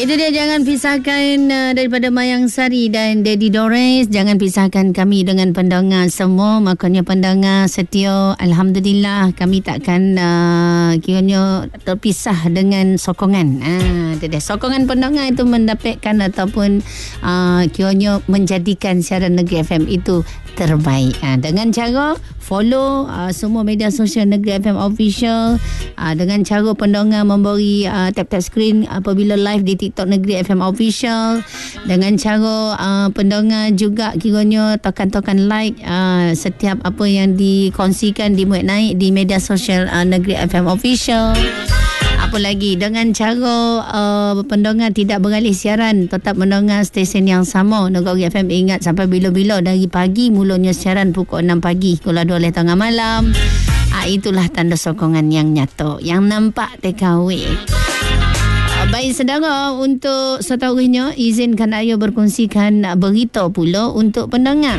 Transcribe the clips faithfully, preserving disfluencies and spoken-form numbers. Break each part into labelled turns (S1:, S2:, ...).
S1: Itu dia, jangan pisahkan uh, daripada Mayang Sari dan Daddy Dores. Jangan pisahkan kami dengan pendengar semua. Makanya pendengar setia, Alhamdulillah kami takkan uh, kiranya terpisah dengan sokongan. Ah, itu dia. Sokongan pendengar itu mendapatkan ataupun uh, kiranya menjadikan siaran Negeri F M itu terbaik. Ah, dengan cara follow uh, semua media sosial Negeri F M Official, uh, dengan cara pendengar memberi uh, tap-tap screen apabila live di TikTok Negeri F M Official, dengan cara uh, pendengar juga kiranya tokan-tokan like uh, setiap apa yang dikongsikan, dimuat naik di media sosial uh, Negeri F M Official. Apa lagi, dengan cara uh, pendengar tidak beralih siaran, tetap mendengar stesen yang sama Negeri F M. Ingat sampai bila-bila, dari pagi mulanya siaran pukul enam pagi, kalau dua oleh tengah malam. Ah, itulah tanda sokongan yang nyata, yang nampak takeaway. Ah, baik saudara, untuk setahunya izinkan saya berkongsikan berita pula untuk pendengar.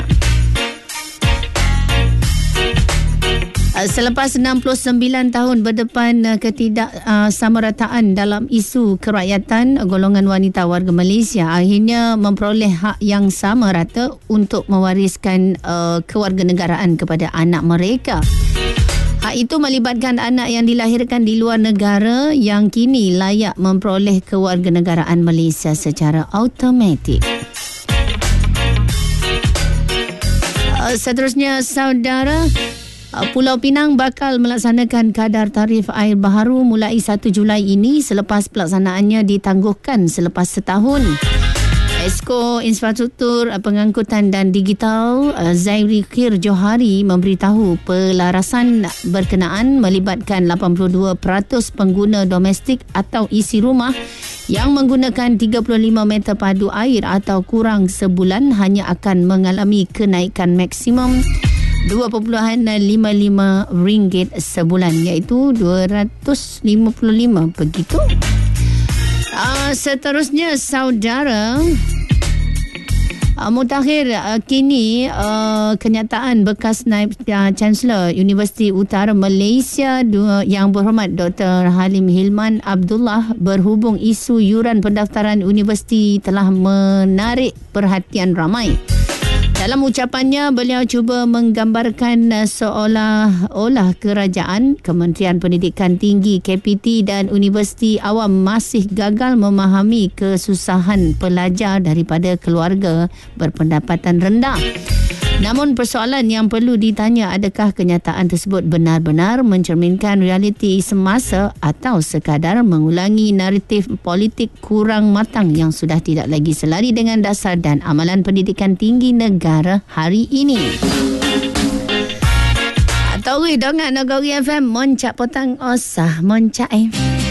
S1: Selepas enam puluh sembilan tahun berdepan ketidaksamarataan dalam isu kerakyatan, golongan wanita warga Malaysia akhirnya memperoleh hak yang sama rata untuk mewariskan uh, kewarganegaraan kepada anak mereka. Hak itu melibatkan anak yang dilahirkan di luar negara yang kini layak memperoleh kewarganegaraan Malaysia secara automatik. Uh, seterusnya, saudara, Pulau Pinang bakal melaksanakan kadar tarif air baharu mulai satu Julai ini selepas pelaksanaannya ditangguhkan selepas setahun. Esko Infrastruktur Pengangkutan dan Digital Zairi Khair Johari memberitahu pelarasan berkenaan melibatkan lapan puluh dua peratus pengguna domestik atau isi rumah yang menggunakan tiga puluh lima meter padu air atau kurang sebulan hanya akan mengalami kenaikan maksimum dua perpuluhan lima lima ringgit sebulan, iaitu dua ratus lima puluh lima begitu. Uh, seterusnya, saudara, uh, mutakhir uh, kini uh, kenyataan bekas Naib uh, Chancellor Universiti Utara Malaysia uh, yang berhormat Doktor Halim Hilman Abdullah berhubung isu yuran pendaftaran universiti telah menarik perhatian ramai. Dalam ucapannya, beliau cuba menggambarkan seolah-olah kerajaan, Kementerian Pendidikan Tinggi K P T dan Universiti Awam masih gagal memahami kesusahan pelajar daripada keluarga berpendapatan rendah. Namun persoalan yang perlu ditanya, adakah kenyataan tersebut benar-benar mencerminkan realiti semasa atau sekadar mengulangi naratif politik kurang matang yang sudah tidak lagi selari dengan dasar dan amalan pendidikan tinggi negara hari ini. Atau dengan Negeri F M, moncak potang osah, moncak eh.